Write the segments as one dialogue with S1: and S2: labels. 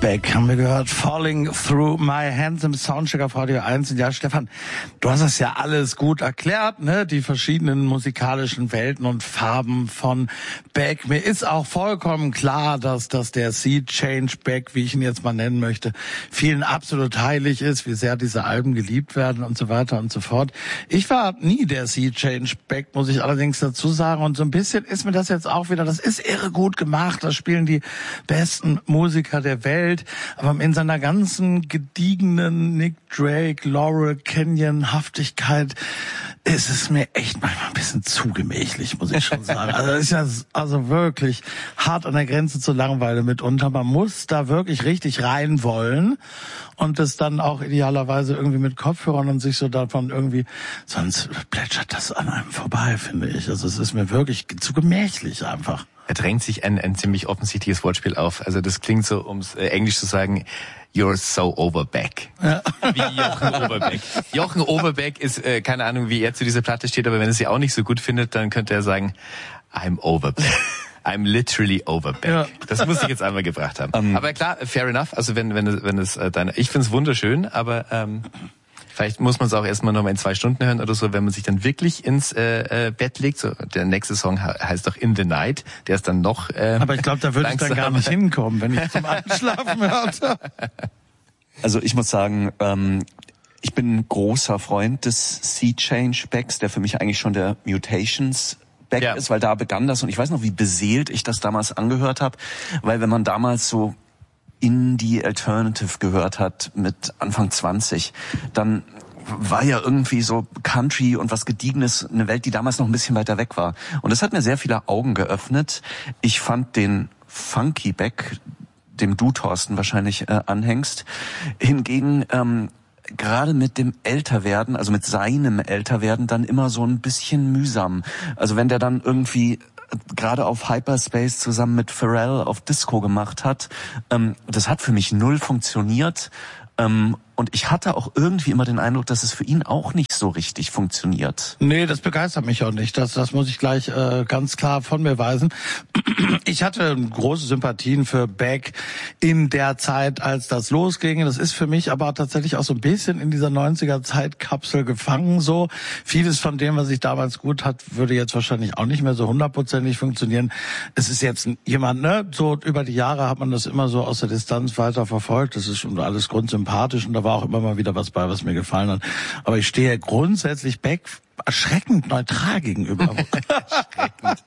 S1: Beck haben wir gehört, Falling Through My Hands im Soundcheck auf Radio 1. Und ja, Stefan, du hast das ja alles gut erklärt, ne? Die verschiedenen musikalischen Welten und Farben von Beck. Mir ist auch vollkommen klar, dass der Sea Change Beck, wie ich ihn jetzt mal nennen möchte, vielen absolut heilig ist, wie sehr diese Alben geliebt werden und so weiter und so fort. Ich war nie der Sea Change Beck, muss ich allerdings dazu sagen. Und so ein bisschen ist mir das jetzt auch wieder, das ist irre gut gemacht. Da spielen die besten Musiker der Welt. Aber in seiner ganzen gediegenen Nick Drake, Laurel Canyon-Haftigkeit ist es mir echt manchmal ein bisschen zu gemächlich, muss ich schon sagen. Also das ist ja also wirklich hart an der Grenze zur Langeweile mitunter. Man muss da wirklich richtig rein wollen und das dann auch idealerweise irgendwie mit Kopfhörern und sich so davon irgendwie, sonst plätschert das an einem vorbei, finde ich. Also es ist mir wirklich zu gemächlich einfach.
S2: Da drängt sich ein ziemlich offensichtliches Wortspiel auf. Also das klingt so, ums Englisch zu sagen, you're so over Beck. Ja. Wie Jochen Overbeck. Jochen Overbeck ist, keine Ahnung, wie er zu dieser Platte steht, aber wenn er sie auch nicht so gut findet, dann könnte er sagen, I'm over Beck. I'm literally over Beck. Ja. Das muss ich jetzt einmal gebracht haben. Aber klar, fair enough. Also wenn es deine, ich find's wunderschön, aber vielleicht muss man es auch erstmal nochmal in 2 Stunden hören oder so, wenn man sich dann wirklich ins Bett legt. So, der nächste Song heißt doch In the Night. Der ist dann noch
S1: aber ich glaube, da würde ich dann gar nicht hinkommen, wenn ich zum Einschlafen hörte.
S3: Also ich muss sagen, ich bin ein großer Freund des Sea Change Becks, der für mich eigentlich schon der Mutations Beck ist, weil da begann das. Und ich weiß noch, wie beseelt ich das damals angehört habe, weil wenn man damals so Indie Alternative gehört hat mit Anfang 20, dann war ja irgendwie so Country und was Gediegenes eine Welt, die damals noch ein bisschen weiter weg war. Und das hat mir sehr viele Augen geöffnet. Ich fand den Funky Beck, dem du, Thorsten, wahrscheinlich anhängst, hingegen gerade mit dem Älterwerden, also mit seinem Älterwerden, dann immer so ein bisschen mühsam. Also wenn der dann irgendwie gerade auf Hyperspace zusammen mit Pharrell auf Disco gemacht hat, das hat für mich null funktioniert. Und ich hatte auch irgendwie immer den Eindruck, dass es für ihn auch nicht so richtig funktioniert.
S1: Nee, das begeistert mich auch nicht. Das muss ich gleich ganz klar von mir weisen. Ich hatte große Sympathien für Beck in der Zeit, als das losging. Das ist für mich aber tatsächlich auch so ein bisschen in dieser 90er-Zeitkapsel gefangen. So vieles von dem, was ich damals gut hat, würde jetzt wahrscheinlich auch nicht mehr so 100%ig funktionieren. Es ist jetzt jemand, ne, so über die Jahre hat man das immer so aus der Distanz weiter verfolgt. Das ist schon alles grundsympathisch und da war auch immer mal wieder was bei, was mir gefallen hat. Aber ich stehe grundsätzlich Beck erschreckend neutral gegenüber. Erschreckend.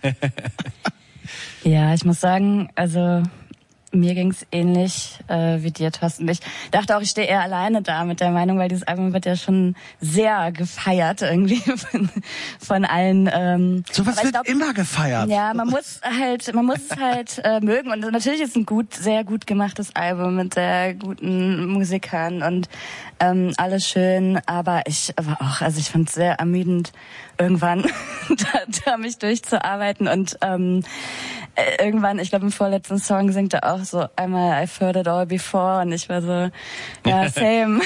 S4: Ja, ich muss sagen, also mir ging's ähnlich wie dir, Thorsten. Ich dachte auch, ich stehe eher alleine da mit der Meinung, weil dieses Album wird ja schon sehr gefeiert irgendwie von allen.
S1: Sowas wird immer gefeiert.
S4: Ja, man muss es halt mögen. Und natürlich ist es ein sehr gut gemachtes Album mit sehr guten Musikern und alles schön. Aber ich fand es sehr ermüdend, irgendwann da mich durchzuarbeiten und irgendwann, ich glaube im vorletzten Song singt er auch so einmal I've heard it all before und ich war so, ja, same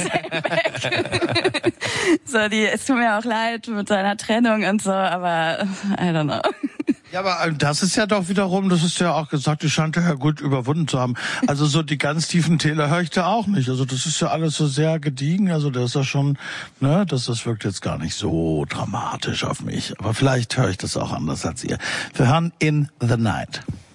S4: back. So, es tut mir auch leid mit seiner Trennung und so, aber I don't know.
S1: Ja, aber das ist ja doch wiederum, das ist ja auch gesagt, die scheint ja gut überwunden zu haben. Also so die ganz tiefen Täler höre ich da auch nicht. Also das ist ja alles so sehr gediegen. Also das ist ja schon, ne, das wirkt jetzt gar nicht so dramatisch auf mich. Aber vielleicht höre ich das auch anders als ihr. Wir hören In the Night.